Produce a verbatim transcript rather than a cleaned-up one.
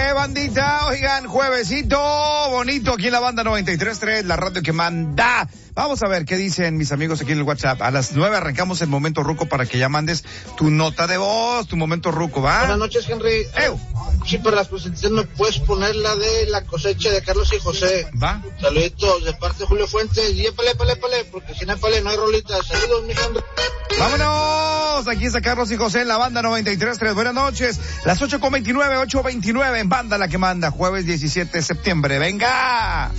noche, bandita. Oigan, juevesito bonito aquí en la banda noventa y tres punto tres, la radio que manda. Vamos a ver qué dicen mis amigos aquí en el WhatsApp. A las nueve arrancamos el momento ruco para que ya mandes tu nota de voz, tu momento ruco, ¿va? Buenas noches, Henry. ¡Ew! Sí, para las presentaciones me puedes poner la de la cosecha de Carlos y José. ¿Va? Saluditos de parte de Julio Fuentes. Y épale, épale, épale, porque si no épale no hay rolita. Saludos, mi Henry. ¡Vámonos! Aquí está Carlos y José en la banda noventa y tres punto tres. Buenas noches. Las ocho con veintinueve, ocho veintinueve en banda la que manda. Jueves diecisiete de septiembre. ¡Venga!